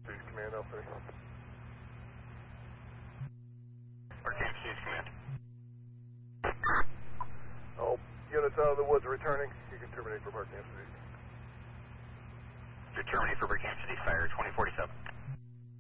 Cities Command, L3. Arcane Cities Command. All units out of the woods returning. You can terminate for Arcane Cities. You're terminating for Arcane Cities, fire 2047.